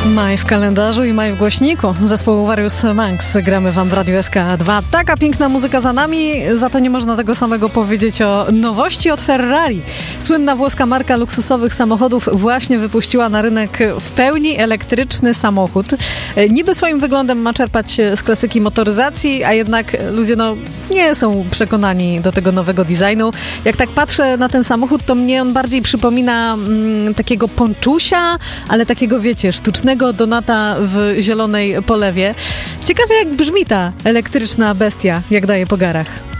Maj w kalendarzu i maj w głośniku. Zespołu Various Monks gramy wam w Radiu SK2. Taka piękna muzyka za nami, za to nie można tego samego powiedzieć o nowości od Ferrari. Słynna włoska marka luksusowych samochodów właśnie wypuściła na rynek w pełni elektryczny samochód. Niby swoim wyglądem ma czerpać z klasyki motoryzacji, a jednak ludzie nie są przekonani do tego nowego designu. Jak tak patrzę na ten samochód, to mnie on bardziej przypomina takiego ponczusia, ale takiego, wiecie, sztucznego donata w zielonej polewie. Ciekawe, jak brzmi ta elektryczna bestia, jak daje po garach.